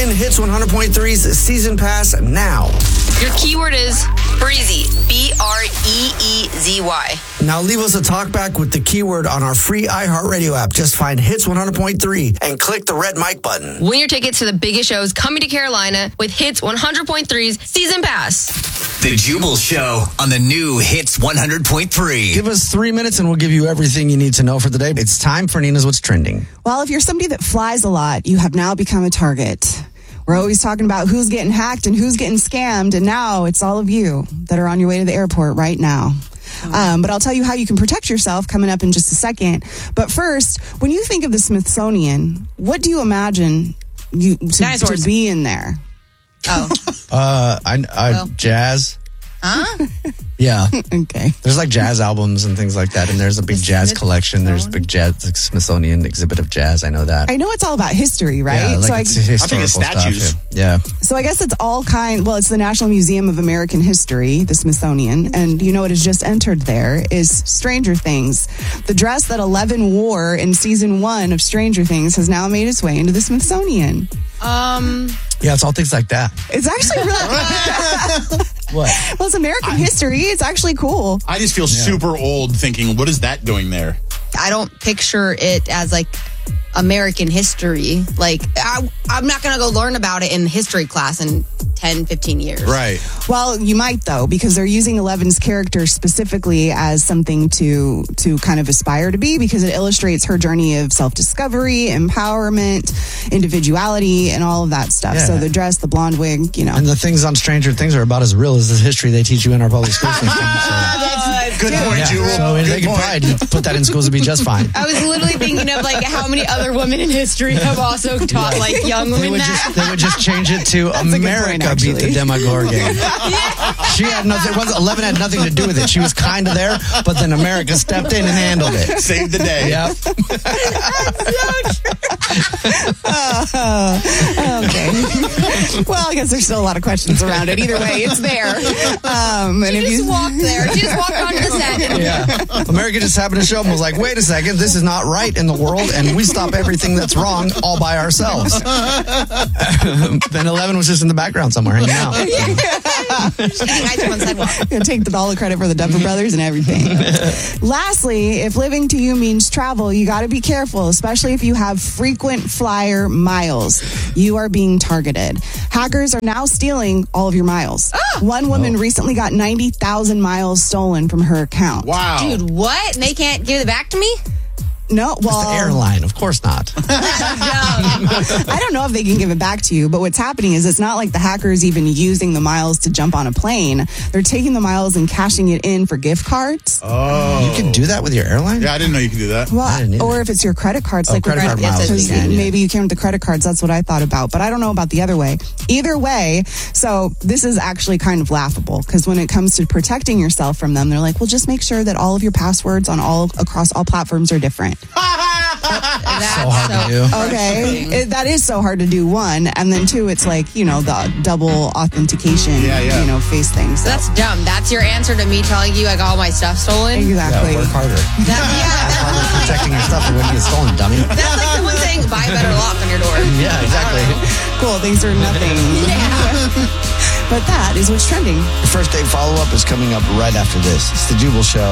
Win Hits 100.3's season pass now. Your keyword is breezy. B-R-E-E-Z-Y. Now leave us a talkback with the keyword on our free iHeartRadio app. Just find Hits 100.3 and click the red mic button. Win your tickets to the biggest shows coming to Carolina with Hits 100.3's season pass. The Jubal Show on the new Hits 100.3. Give us 3 minutes and we'll give you everything you need to know for the day. It's time for Nina's What's Trending. Well, if you're somebody that flies a lot, you have now become a target. We're always talking about who's getting hacked and who's getting scammed, and now it's all of you that are on your way to the airport right now. But I'll tell you how you can protect yourself coming up in just a second. But first, when you think of the Smithsonian, what do you imagine to be in there? Jazz. Huh? Yeah. Okay. There's like jazz albums and things like that, and there's a big jazz collection. There's a big jazz Smithsonian exhibit of jazz. I know that. I know it's all about history, right? Yeah, like it's historical I think it's statues. Stuff. Yeah. So I guess it's it's the National Museum of American History, the Smithsonian, and you know what has just entered there is Stranger Things. The dress that Eleven wore in season 1 of Stranger Things has now made its way into the Smithsonian. Yeah, it's all things like that. It's actually really... What? Well, it's American history. It's actually cool. I just feel super old thinking, what is that doing there? I don't picture it as like American history. Like, I'm not going to go learn about it in history class in 10, 15 years. Right. Well, you might, though, because they're using Eleven's character specifically as something to kind of aspire to be, because it illustrates her journey of self-discovery, empowerment, individuality, and all of that stuff. Yeah. So the dress, the blonde wig, you know. And the things on Stranger Things are about as real as the history they teach you in our public school system. Good point, Jewel. So they could probably put that in schools would be just fine. I was literally thinking of like how many other women in history have also taught like young women They would just change it to America beat the Demogorgon. She had nothing. 11 had nothing to do with it. She was kind of there, but then America stepped in and handled it. Saved the day. Yep. Okay. Well, I guess there's still a lot of questions around it. Either way, it's there. She just walked there. She just walked onto the set. Yeah. America just happened to show up and was like, wait a second, this is not right in the world, and we stop everything that's wrong all by ourselves. Then 11 was just in the background somewhere hanging out. Take all the credit for the Duffer Brothers and everything. Lastly, if living to you means travel, you got to be careful, especially if you have frequent flyer miles. You are being targeted. Hackers are now stealing all of your miles. One woman recently got 90,000 miles stolen from her account. Wow. Dude, what? And they can't give it back to me? No, well, It's the airline, of course not. I don't know if they can give it back to you, but what's happening is it's not like the hackers even using the miles to jump on a plane. They're taking the miles and cashing it in for gift cards. Oh. You can do that with your airline? Yeah, I didn't know you could do that. I didn't either. Or if it's your credit cards, like credit card miles. because you can, yeah. maybe you can with the credit cards. That's what I thought about, but I don't know about the other way. Either way, so this is actually kind of laughable, because when it comes to protecting yourself from them, they're like, well, just make sure that all of your passwords across all platforms are different. That's so hard to do. Okay, that is so hard to do, one, and then two, it's like, the double authentication, face thing. So. That's dumb. That's your answer to me telling you I got all my stuff stolen? Exactly. Yeah, work harder. That's Protecting your stuff, it wouldn't get stolen, dummy. That's like someone saying, buy a better lock on your door. Yeah, exactly. Cool, thanks for nothing. Yeah. But that is what's trending. The first day follow-up is coming up right after this. It's the Jubal Show